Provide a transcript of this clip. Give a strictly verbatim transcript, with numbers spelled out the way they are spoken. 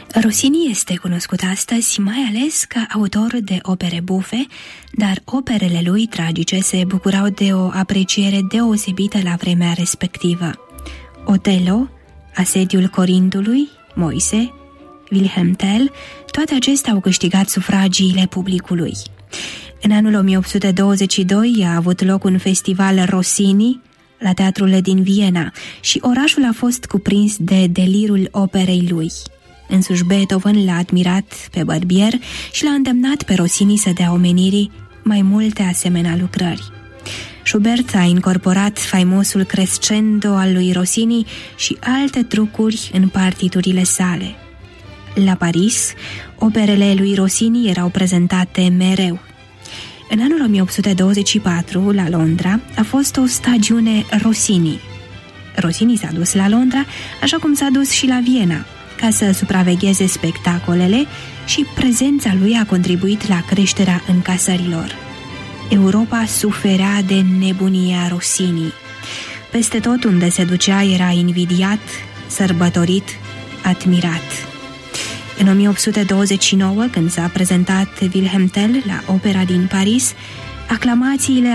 Rossini este cunoscut astăzi mai ales ca autor de opere bufe, dar operele lui tragice se bucurau de o apreciere deosebită la vremea respectivă. Otello, Asediul Corintului, Moise, Wilhelm Tell, toate acestea au câștigat sufragiile publicului. În anul o mie opt sute douăzeci și doi a avut loc un festival Rossini la teatrul din Viena și orașul a fost cuprins de delirul operei lui. Însuși Beethoven l-a admirat pe Barbier și l-a îndemnat pe Rossini să dea omenirii mai multe asemenea lucrări. Schubert a incorporat faimosul crescendo al lui Rossini și alte trucuri în partiturile sale. La Paris, operele lui Rossini erau prezentate mereu. În anul o mie opt sute douăzeci și patru, la Londra, a fost o stagiune Rossini. Rossini s-a dus la Londra, așa cum s-a dus și la Viena, ca să supravegheze spectacolele și prezența lui a contribuit la creșterea încasărilor. Europa suferea de nebunia Rossini. Peste tot unde se ducea era invidiat, sărbătorit, admirat. În o mie opt sute douăzeci și nouă, când s-a prezentat Wilhelm Tell la Opera din Paris, aclamațiile